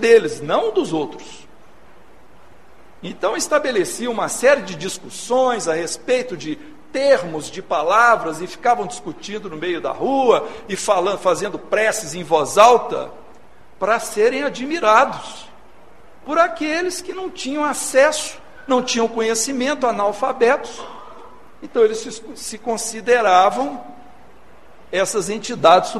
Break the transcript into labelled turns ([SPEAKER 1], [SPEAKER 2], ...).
[SPEAKER 1] deles, não dos outros. Então estabelecia uma série de discussões a respeito de termos, de palavras, e ficavam discutindo no meio da rua, e falando, fazendo preces em voz alta, para serem admirados por aqueles que não tinham acesso, não tinham conhecimento, analfabetos. Então eles se consideravam essas entidades